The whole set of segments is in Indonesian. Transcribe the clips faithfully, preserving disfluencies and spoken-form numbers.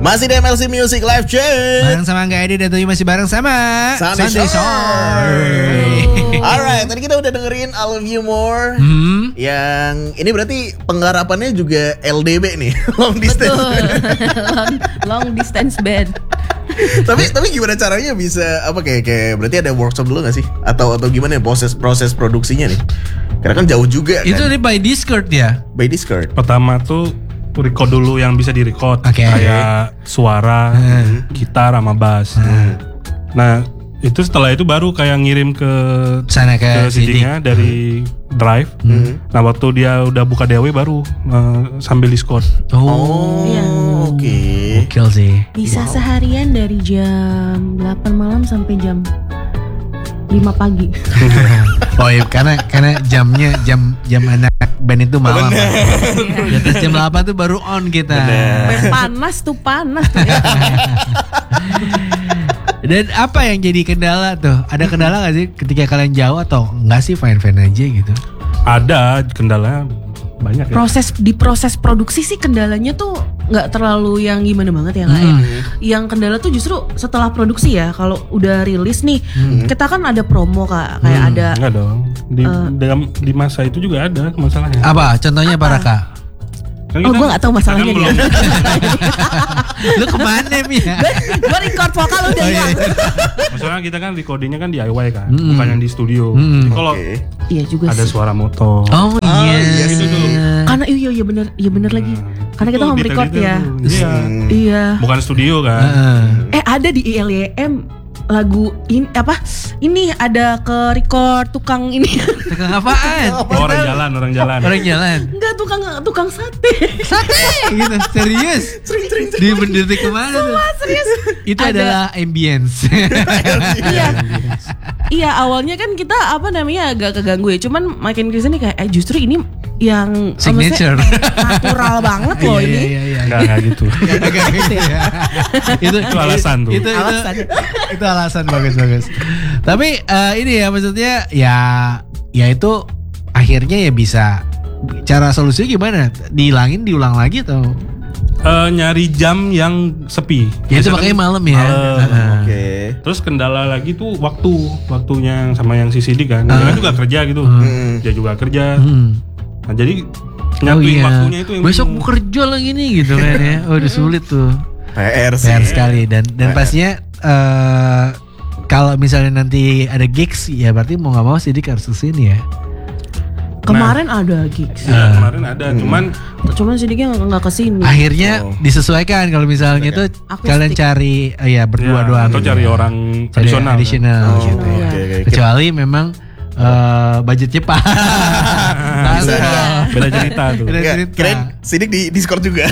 Masih di M L C Music Live Check. Bareng sama Angga Edi dan Toyo masih bareng sama Sunday Sunday Shore. Alright, tadi kita udah dengerin I Love You More. Hmm. Yang ini berarti penggarapannya juga L D B nih, long distance. long, long distance band. tapi tapi gimana caranya bisa apa kayak kayak berarti ada workshop dulu nggak sih? Atau atau gimana ya proses proses produksinya nih? Karena kan jauh juga kan. Itu nih by Discord ya. By Discord. Pertama tuh record dulu yang bisa direcord, okay. kayak suara, hmm. gitar sama bass. Hmm. Nah itu setelah itu baru kayak ngirim ke sana ke, ke C D-nya dari hmm. drive. Hmm. Nah waktu dia udah buka D A W baru uh, sambil Discord. Oh, oh iya. Oke. Okay. Gokil sih. Bisa wow. seharian dari jam delapan malam sampai jam lima pagi. Oh iya, karena karena jamnya jam jam anak band itu malam. Di atas jam delapan tuh baru on kita. Panas tuh panas tuh ya. Dan apa yang jadi kendala tuh? Ada kendala gak sih ketika kalian jauh atau enggak sih fine-fine aja gitu? Ada kendala banyak ya. Proses di proses produksi sih kendalanya tuh nggak terlalu yang gimana banget ya kak hmm. ya. Yang kendala tuh justru setelah produksi ya. Kalau udah rilis nih, hmm. kita kan ada promo kak, kayak hmm. ada. Enggak dong. Di uh, dalam di masa itu juga ada masalahnya. Apa? Contohnya apa, Raka? Kan oh gue gak tahu masalahnya dia. Lu kemana Mia? Gue record vokal udah hilang. Oh, iya. Maksudnya kita kan recordingnya kan D I Y kan, mm. bukan yang di studio. Mm. Kalau okay. iya juga ada sih. suara motor. Oh iya. iya itu dulu. Karena iya iya bener, iya bener lagi. Karena kita home record ya. Iya. Iya. Bukan studio kan. Uh. Eh ada di I L Y M lagu ini apa? Ini ada ke record tukang ini. Tukang apaan? Oh, orang jalan, orang jalan. Orang jalan. Enggak tukang tukang sate. Sate gitu. Serius? Di bendera kemana tuh? Wah, serius. Itu ada. Adalah ambience. Iya. Iya, awalnya kan kita apa namanya agak keganggu ya. Cuman makin kesini kayak eh justru ini yang signature natural banget loh ini. Iya iya iya. Enggak enggak gitu. Enggak gitu ya. Itu itu alasan tuh. Itu alasan. Itu, itu alasan bagus-bagus. Tapi uh, ini ya maksudnya ya ya itu akhirnya ya bisa cara solusinya gimana? Dihilangin diulang lagi atau Uh, nyari jam yang sepi. Ya itu makanya malam ya. Malam. Uh, Oke. Okay. Terus kendala lagi tuh waktu, waktunya sama yang si Sidi kan. Dia uh, kan juga kerja gitu. Uh, Dia juga kerja. Uh, Nah jadi nyatuin oh, iya. waktunya itu yang besok mau kerja lagi nih gitu kan ya. Oh udah sulit tuh. P R sih. P R sekali dan dan pastinya uh, kalau misalnya nanti ada gigs ya berarti mau nggak mau Sidik harus kesini ya. Kemarin nah, ada gigs. Ya, uh, kemarin ada, hmm. cuman cuman Sidiknya nggak kesini. Akhirnya oh. disesuaikan kalau misalnya itu kalian cari uh, ya berdua ya, doang. Atau gitu cari ya. orang cari tradisional. Additional oh, gitu okay, ya. okay, okay. Kecuali memang uh, budgetnya pas. Bisa. Beda cerita tuh. Beda cerita. Keren Sidik di Discord juga.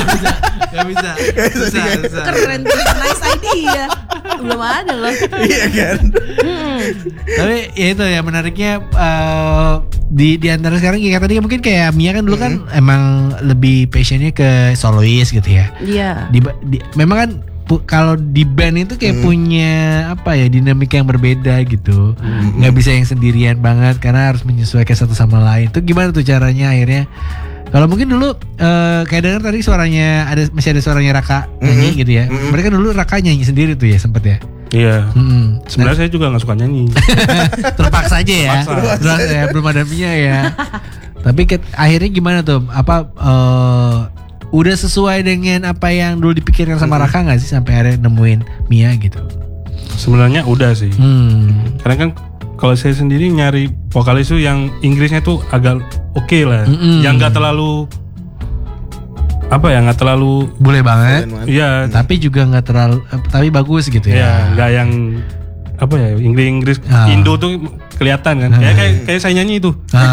Gak bisa. Gak bisa. Bisa, bisa. Keren tuh, nice idea. Belum ada loh. Iya kan. Hmm. Tapi ya itu ya menariknya uh, di di antara sekarang kayak tadi mungkin kayak Mia kan dulu kan mm-hmm. emang lebih passionnya ke solois gitu ya. Iya. Di, di, memang kan pu, kalau di band itu kayak mm. punya apa ya dinamika yang berbeda gitu. Mm-hmm. Nggak bisa yang sendirian banget karena harus menyesuaikan satu sama lain. Itu gimana tuh caranya akhirnya? Kalau mungkin dulu uh, kayak dengar tadi suaranya ada masih ada suaranya Raka nyanyi mm-hmm. gitu ya. Mm-hmm. Mereka dulu Raka nyanyi sendiri tuh ya sempet ya. Iya. Hmm. Sebenarnya nah, saya juga nggak suka nyanyi. Terpaksa aja ya. Terpaksa. ya belum ada Mia ya. Tapi ke, akhirnya gimana tuh? Apa uh, udah sesuai dengan apa yang dulu dipikirkan sama Raka nggak sih sampai akhirnya nemuin Mia gitu? Sebenarnya udah sih. Hmm. Karena kan kalau saya sendiri nyari vokalis tuh yang Inggrisnya tuh agak oke okay lah, mm-hmm. yang nggak terlalu apa ya nggak terlalu boleh banget, iya. Tapi juga nggak terlalu, tapi bagus gitu ya. Iya, nggak yang apa ya Inggris-Inggris ah. Indo tuh kelihatan kan, kayak kayak kayak saya nyanyi itu. Ah.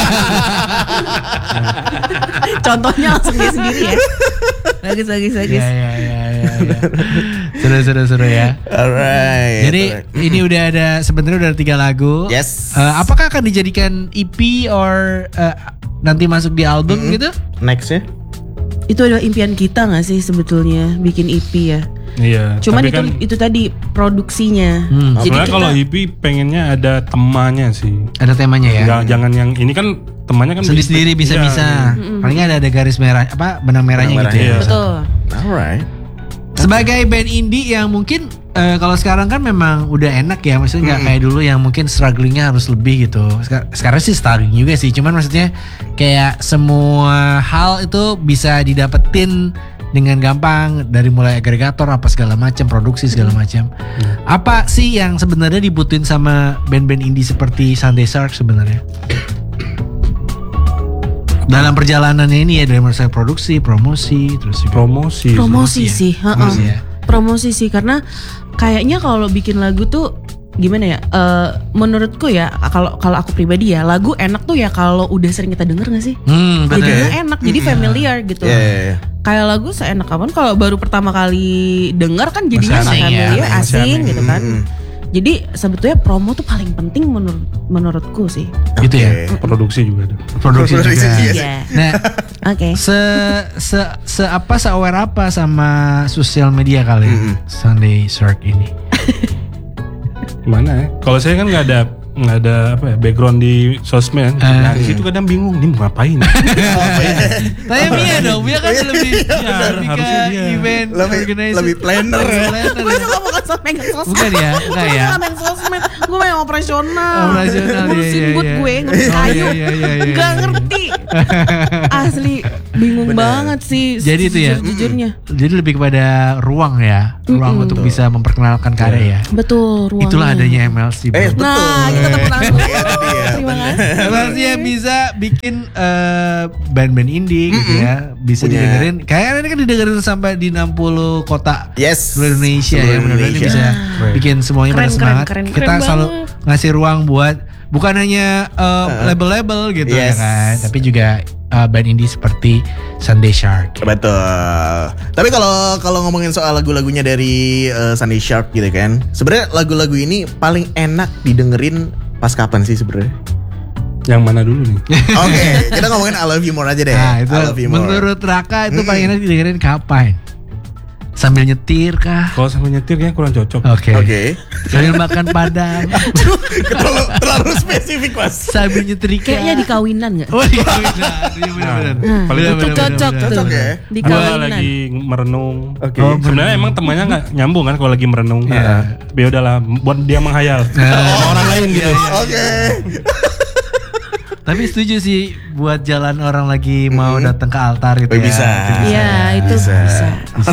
Contohnya langsung dia sendiri ya. Bagus bagus bagus. Ya ya ya ya. Seru seru seru ya. Alright. Jadi alright. ini udah ada sebenarnya udah ada tiga lagu. Yes. Uh, apakah akan dijadikan E P or uh, nanti masuk di album mm-hmm. gitu? Next ya. Itu adalah impian kita nggak sih sebetulnya bikin E P ya? Iya. Cuman itu kan, itu tadi produksinya. Hmm. Jadi kita, kalau E P pengennya ada temanya sih. Ada temanya ya. Nggak, jangan yang ini kan temannya kan sendiri-sendiri bisa-bisa. Ya. Mm-hmm. Paling ada ada garis merah apa benang merahnya benang gitu. Merah, Ya. Betul. Alright. Sebagai band indie yang mungkin uh, kalau sekarang kan memang udah enak ya, maksudnya nggak Mm. kayak dulu yang mungkin strugglingnya harus lebih gitu. Sekar- sekarang sih struggling juga sih, cuman maksudnya kayak semua hal itu bisa didapetin dengan gampang dari mulai agregator apa segala macam, produksi segala macam. Apa sih yang sebenarnya dibutuhin sama band-band indie seperti Sunday Shark sebenarnya? Dalam perjalanannya ini ya, dari mulai produksi, promosi, terus juga Promosi. Promosi ya? sih, heeh. Promosi ya? Promosi sih karena kayaknya kalau bikin lagu tuh gimana ya? Eh, menurutku ya kalau kalau aku pribadi ya, lagu enak tuh ya kalau udah sering kita denger nggak sih? Hmm, benar. Jadinya enak, jadi familiar gitu. Iya, iya, iya. Kayak lagu seenak kapan kalau baru pertama kali denger kan jadinya Masih nggak asing ya, familiar, masih asing aneh. gitu kan. Mm. Jadi sebetulnya promo tuh paling penting menurut menurutku sih. Gitu ya. Oke. Produksi juga ada. Produksi juga. Produksi juga. Iya. Nah, Oke. se se se apa se aware apa sama sosial media kali Mm-mm. Sunday Shark ini? Mana ya? Kalau saya kan nggak ada nggak ada apa ya background di sosmed. Eh. Nah di situ kadang bingung nih mau ngapain. Tanya Mia dong, Mia kan lebih Iya, lebih ke harusnya dia. event Lebih organizer. lebih planner Lebih ya. planner Gue ya. juga bukan megang sosmed. Bukan ya, enggak ya. Gue megang sosmed, gue main operasional. Operasional, Ngurusin iya, iya, boot iya. gue, ngurusin Oh, kayu. iya, iya, iya, iya, Gak iya. ngerti. Asli bingung Bener. banget sih. Jadi itu ya. Jujurnya. Jadi lebih kepada ruang ya, ruang Mm-mm. untuk bisa memperkenalkan karya ya. Betul, ruangnya. Itulah adanya M L C. bro. Eh, betul. Nah, kita temen aku. Iya, dia, Terima bener. kasih. M L C yang bisa bikin eh, band-band indie gitu ya, bisa Punya- didengerin. Kayaknya ini kan didengerin sampai di enam puluh kota Yes. seluruh Indonesia ya. Seluruh Mudah-mudahan ini Indonesia. bisa Keren. bikin semuanya pada Keren, semangat. keren, keren, Kita keren selalu banget. ngasih ruang buat bukan hanya eh, label-label gitu ya Yes. kan, tapi juga eh, band indie seperti Sunday Shark. Betul. Tapi kalau kalau ngomongin soal lagu-lagunya dari eh, Sunday Shark gitu kan, sebenarnya lagu-lagu ini paling enak didengerin pas kapan sih sebenarnya? Yang mana dulu nih? Oke, kita ngomongin I Love You More aja deh. Nah, itu I Love You More. menurut Raka itu Mm-mm. paling enak didengerin kapan? Sambil nyetir kah? Kalau sambil nyetir kayaknya kurang cocok. Oke. Oke. Sambil makan padang. terlalu, terlalu spesifik mas. Sambil nyetrika. Kayaknya di kawinan gak? Oh iya benar. Iya benar. Nah, Paling itu bener, cocok bener, tuh. Cocok ya? Di Gua kawinan. lagi merenung. Oke. Oh, Sebenarnya emang temannya nggak nyambung kan kalau lagi merenung. Iya. Ya udahlah, buat dia menghayal. Sama orang lain gitu. Oke. Tapi setuju sih buat jalan orang lagi mau datang ke altar gitu Oh, ya. bisa. Iya, itu Bisa. bisa.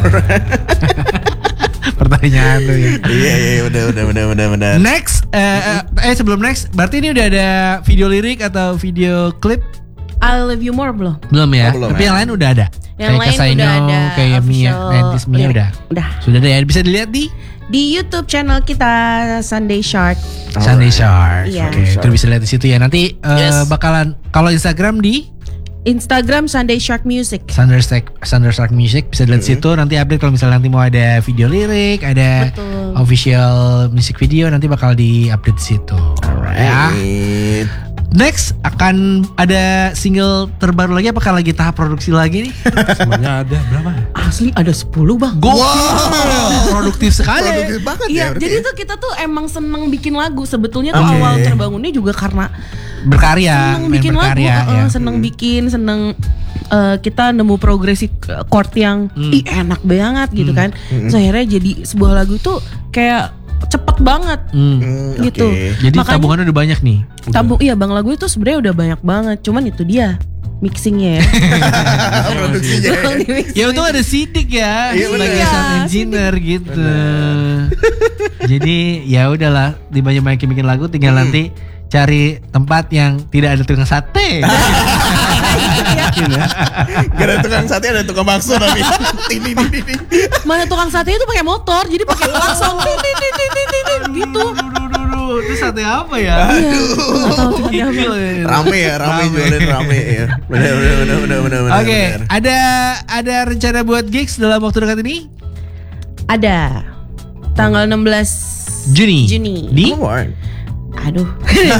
Pertanyaan lu ya. Iya iya udah udah udah udah udah. Next, eh, eh sebelum next, berarti ini udah ada video lirik atau video klip? I Love You More belum? Belum ya? Oh, belum Tapi ya. yang lain udah ada. Yang kayak lain Kasaino, udah ada kayak Mia, official Nentis Mia lirik. udah. Udah. Sudah ada ya, bisa dilihat di Di YouTube channel kita Sunday Shark. Sunday Shark. Iya. Oke, itu bisa lihat di situ ya. Nanti eh, Yes. bakalan kalau Instagram di Instagram Sunday Shark Music. Thunder Shark, Thunder Shark Music bisa dilihat situ. Nanti update kalau misalnya nanti mau ada video lirik, ada Betul. official music video, nanti bakal di update situ. Ya. Alright. Next akan ada single terbaru lagi. Apakah lagi tahap produksi lagi nih? Semuanya ada berapa? Asli ada sepuluh bang. Wow, produktif sekali. Produktif banget ya. Iya, berarti jadi ya. tuh kita tuh emang seneng bikin lagu. Sebetulnya tuh Oke. awal terbangunnya juga karena Berkarya, seneng main bikin lagu, berkarya uh, ya. seneng bikin, seneng uh, kita nemu progresi chord yang Hmm. ih enak banget gitu kan. Terus akhirnya jadi sebuah lagu tuh kayak cepet banget Hmm. Hmm, gitu. oke. Jadi Makanya- tabungannya udah banyak nih. Tabung iya bang lagu itu sebenarnya udah banyak banget. Cuman itu dia mixingnya ya. Produksinya. ya. Tolong di-mixing. Ya untung ada Sidik ya Iya, sebagai bener. sound engineer gitu. Jadi ya udahlah dibanyak-banyakin bikin lagu, tinggal nanti cari tempat yang tidak ada tukang sate. Yakin ya? Gak ada tukang sate, ada tukang bakso tapi. Ting, ting, ting, ting, ting. Mana tukang sate itu pakai motor, jadi pakai klakson Tit, tit, tit, tit, tit, tit, gitu. Duh, duh, duh, duh. Itu sate apa ya? Iya, nggak tahu tuh dia apa. Rame ya, rame jualin rame ya. Bener bener bener bener bener. bener, Oke, bener. ada ada rencana buat gigs dalam waktu dekat ini? Ada tanggal enam belas Juni. Juni. Di Come on. Aduh.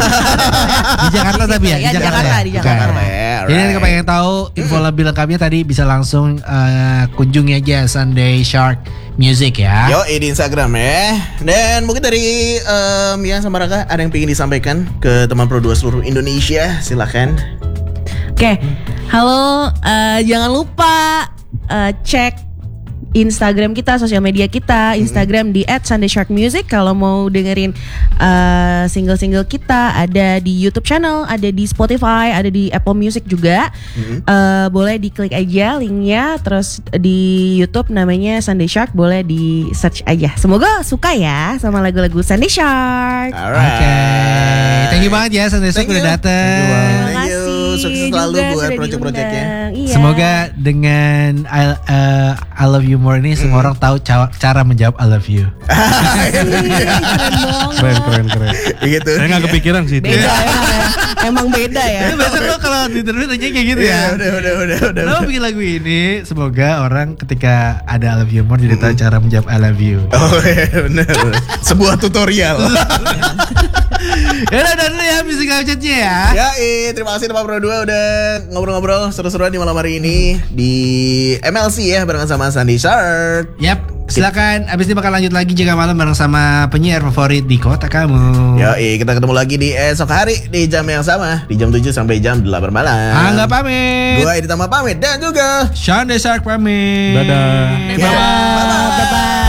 di Jakarta tapi ya, Ya, di Jakarta. Jakarta, di Bukan. Jakarta. Ya, Jadi alright. kalau pengen tahu info lebih lengkapnya tadi bisa langsung eh, kunjungi aja Sunday Shark Music ya. Yo, di Instagram ya. Dan mungkin dari em, Mia sama Raka ada yang pengen disampaikan ke teman Pro dua seluruh Indonesia, silakan. Oke, halo, eh, jangan lupa eh, cek Instagram kita, sosial media kita. Instagram di at sunday shark music. Kalau mau dengerin uh, single-single kita, ada di YouTube channel, ada di Spotify, ada di Apple Music juga. Mm-hmm. uh, Boleh diklik aja linknya. Terus di YouTube namanya Sunday Shark, boleh di search aja. Semoga suka ya sama lagu-lagu Sunday Shark. Alright. Oke, okay. Thank you banget ya Sunday Shark udah datang. Thank you. Sukses selalu buat project-projectnya. Iya. Semoga dengan I, uh, I love you more ini semua orang tahu ca- cara menjawab I love you. Keren keren keren. Gitu. Saya nggak kepikiran sih. Beda emang, ya. Emang beda ya. Biasa lo kalau di interview tanya kayak gitu ya. Udah udah udah udah. Lo bikin lagu ini semoga orang ketika ada I love you more jadi tahu cara menjawab I love you. Oh iya benar. Sebuah tutorial. Ya udah dulu ya musical chatnya ya. Ya, eh, terima kasih Pak Pro dua udah ngobrol-ngobrol seru-seruan di malam hari ini di M L C ya bareng sama Sunday Shark. Yap, silakan. Abis ini bakal lanjut lagi Jaga Malam bareng sama penyiar favorit di kota kamu. Ya, eh, kita ketemu lagi di esok hari di jam yang sama di jam tujuh sampai jam delapan malam. Angga pamit. Gua Edi Tama pamit dan juga Sunday Shark pamit. Dadah. Bye bye. Bye bye.